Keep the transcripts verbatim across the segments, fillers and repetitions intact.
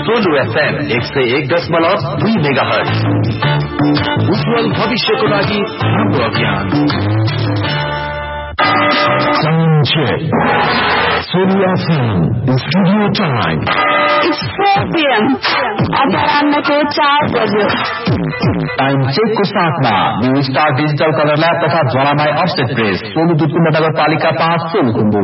Solu FM एक सय एक दशमलव दुई मेगा हर्ज। उज्जवल भविष्यको लागि हाम्रो अभियान। Solu FM studio time It's four p m अपराह्नको चार बजे। टाइम चेकको साथमा new star digital colour lab तथा ज्वालामाई अफसेट प्रेस, सोलु दुधकुण्ड नगरपालिका पाँच, सोलुखुम्बु।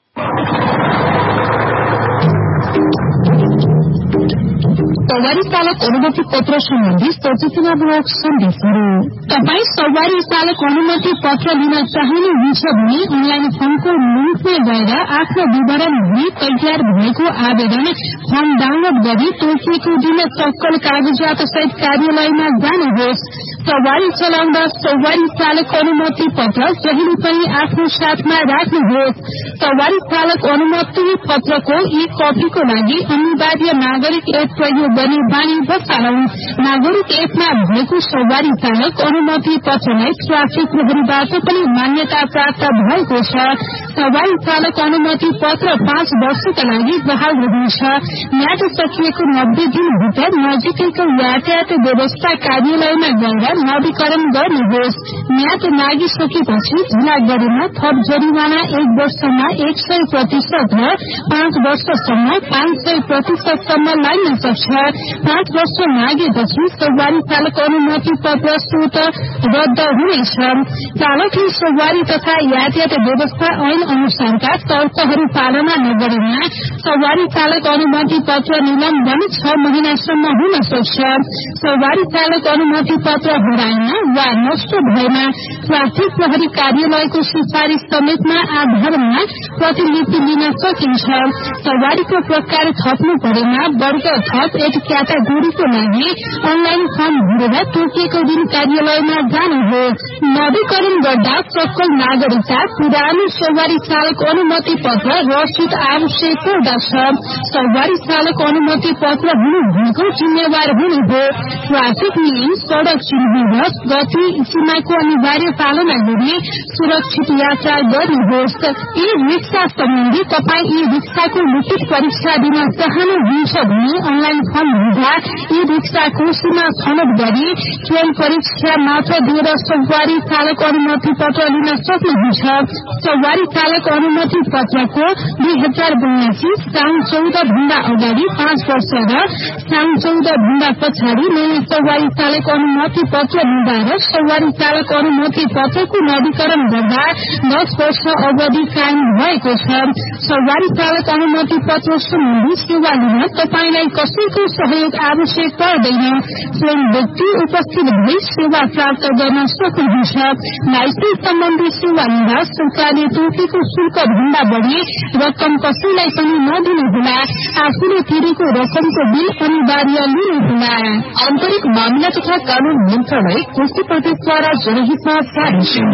सवारी चालक अनुमति पत्र सम्बन्धी सचेतनामूलक सन्देशहरू। तपाईँ सवारी चालक अनुमति पत्र लिन चाहनुहुन्छ भने अनलाइन फर्मको लिङ्कमा गएर आफ्नो विवरण भरी तयार भएको आवेदन फर्म डाउनलोड गरी तोकिएको दिन सक्कल कागजात सहित कार्यालयमा जानुहोस्। सवारी चलाउँदा सवारी चालक अनुमति पत्र जहिले पनि आफ्नो साथमा राख्नुहोस्। सवारी चालक अनुमति पत्रको ई कपीको लागि अनिवार्य नागरिक एप प्रयोग गर्ने बानी बसालौं। नागरिक एपमा भएको सवारी चालक अनुमति पत्रलाई ट्राफिक प्रहरीबाट पनि मान्यता प्राप्त भएको छ। सवारी चालक अनुमति पत्र पाँच वर्षका लागि बहाल रहन्छ। म्याद सकिएको नब्बे दिनभित्र नजिकैको यातायात व्यवस्था कार्यालयमा गएर नवीकरण गर्नुहोस्। म्याद नागिसकेपछि ढिला गरेमा थप जरिवाना एक वर्षमा एक सय प्रतिशत र पाँच वर्षसम्म पाँच सय प्रतिशतसम्म लाग्न सक्छ। पाँच वर्ष नागेपछि सवारी चालक अनुमति पत्र स्वत रद्द हुनेछ। चालकले सवारी तथा यातायात व्यवस्था ऐन अनुसारका शर्तहरू पालना नगरेमा सवारी चालक अनुमति पत्र निलम्बन छ महिनासम्म हुन सक्छ। सवारी चालक अनुमति पत्र हराएमा वा नष्ट भएमा ट्राफिक प्रहरी कार्यालयको सिफारिस समेतमा आधारमा प्रतिलिपि लिन सकिन्छ। सवारीको प्रकार थप्नु परेमा वर्ग थप एक क्याटेगोरीको लागि अनलाइन फर्म भरेर तोकिएको दिन कार्यालयमा जानुहोस्। नवीकरण गर्दा सक्कल नागरिकता पुरानो सवारी चालक अनुमति पत्र रसिद आवश्यक पर्दछ। सवारी चालक अनुमति पत्र हुनु भनेको जिम्मेवार हुनु हो। ट्राफिक नियम, सड़क चिन्ह, गति सीमाको अनिवार्य पालना गरी सुरक्षित यात्रा गर्नुहोस्। ई रिक्सा सम्बन्धी तपाईँ ई रिक्साको लिखित परीक्षा दिन चाहनुहुन्छ भने अनलाइन फर्म हुँदा ई रिक्साको सीमा छनौट गरी ट्रेन परीक्षा मात्र दिएर सवारी चालक अनुमति पत्र लिन सक्नुहुन्छ। सवारी चालक अनुमति पत्रको दुई हजार बयासी साउन चौध भन्दा अगाडि पाँच वर्ष र साउन चौध भन्दा पछाडि नयाँ सवारी चालक अनुमति पत्र लिँदा र सवारी चालक अनुमति पत्रको नवीकरण गर्दा दस वर्ष अवधि कायम भएको छ। सवारी चालक अनुमति पत्र सम्बन्धी सेवा लिन तपाईलाई कसैको सहयोग आवश्यक पर्दैन। स्वयं व्यक्ति उपस्थित भई सेवा प्राप्त गर्न सक्नुहुन्छ। लाइसेन्स सम्बन्धी सेवा लिँदा सरकारले तोकेको शुल्क भन्दा बढ़ी रकम कसैलाई पनि नदिनुहोला। आफूले तिरेको रकमको बिल अनिवार्य लिनुहोला। आन्तरिक मामिला तथा कानून मन्त्रालय कृषि प्रदेशद्वारा जनहितमा जारी।